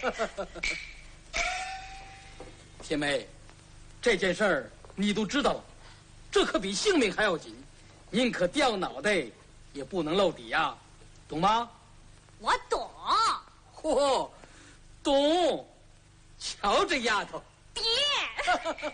铁梅，这件事儿你都知道了，这可比性命还要紧，宁可掉脑袋，也不能露底呀，懂吗？ 我懂。 嚯，懂！瞧这丫头。 爹。